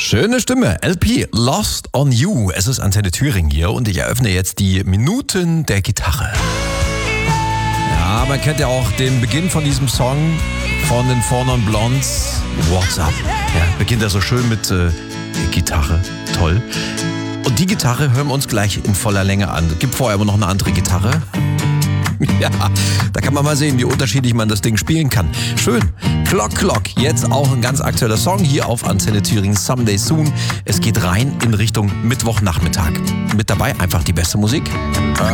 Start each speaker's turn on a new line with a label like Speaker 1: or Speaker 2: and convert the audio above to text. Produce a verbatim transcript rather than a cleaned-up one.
Speaker 1: Schöne Stimme, L P, Lost on You. Es ist Antenne Thüringen hier und ich eröffne jetzt die Minuten der Gitarre. Ja, man kennt ja auch den Beginn von diesem Song von den Four Non Blondes, What's Up. Ja, beginnt er so schön mit äh, Gitarre, toll. Und die Gitarre hören wir uns gleich in voller Länge an. Es gibt vorher aber noch eine andere Gitarre. Ja, da kann man mal sehen, wie unterschiedlich man das Ding spielen kann. Schön. Clock Clock, jetzt auch ein ganz aktueller Song hier auf Antenne Thüringen, Someday Soon. Es geht rein in Richtung Mittwochnachmittag. Mit dabei einfach die beste Musik.